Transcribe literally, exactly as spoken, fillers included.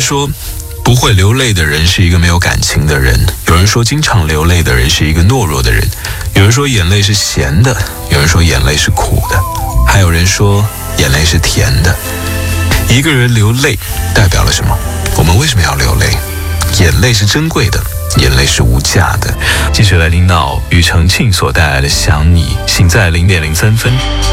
说不会流泪的人是一个没有感情的人，有人说经常流泪的人是一个懦弱的人，有人说眼泪是咸的，有人说眼泪是苦的，还有人说眼泪是甜的。一个人流泪代表了什么？我们为什么要流泪？眼泪是珍贵的，眼泪是无价的。继续来听到庾澄庆所带来的想你，醒在零点零三分。